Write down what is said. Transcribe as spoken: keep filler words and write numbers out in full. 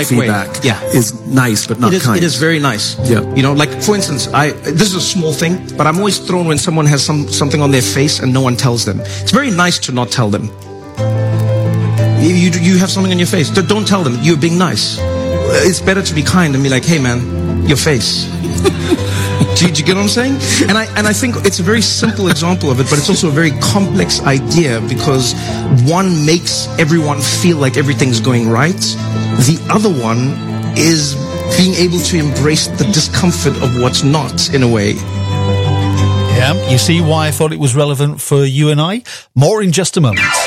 polite feedback way. Yeah. is nice, but not it is, kind. It is very nice. Yeah. You know, like, for instance, I this is a small thing, but I'm always thrown when someone has some something on their face and no one tells them. It's very nice to not tell them. You, you, you have something on your face. Don't tell them. You're being nice. It's better to be kind and be like, hey, man, your face. Do you, do you get what I'm saying? And I and I think it's a very simple example of it, but it's also a very complex idea because one makes everyone feel like everything's going right. The other one is being able to embrace the discomfort of what's not, in a way. Yeah, you see why I thought it was relevant for you and I? More in just a moment.